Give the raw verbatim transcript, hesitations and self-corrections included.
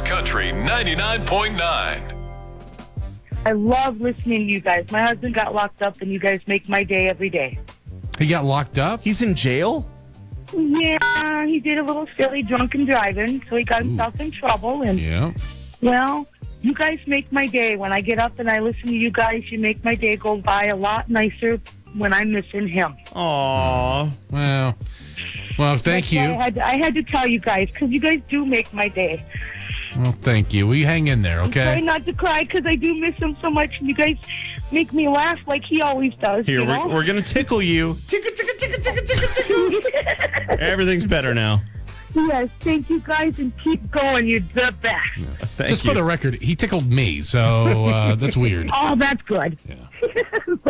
Country ninety-nine point nine. I love listening to you guys. My husband got locked up, and you guys make my day every day. He got locked up? He's in jail? Yeah, he did a little silly drunken driving, so he got himself in trouble. And Yeah. well, you guys make my day. When I get up and I listen to you guys, you make my day go by a lot nicer when I'm missing him. Aw. Well, well, thank That's why you. I had, to, I had to tell you guys, because you guys do make my day. Well, thank you. We hang in there, Try okay? not to cry, because I do miss him so much, and you guys make me laugh like he always does. Here, you we're, know? we're going to tickle you. Tickle, tickle, tickle, tickle, tickle, tickle. Everything's better now. Yes, thank you guys, and keep going. You're the best. Thank Just you. for the record, he tickled me, so uh, that's weird. Oh, that's good. Yeah.